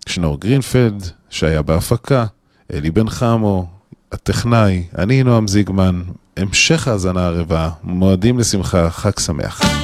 שנור גרינפלד, שהיה בהפקה, אלי בן חמו, הטכנאי, אני נועם זיגמן, המשך האזנה הרבה, מועדים לשמחה, חג שמח.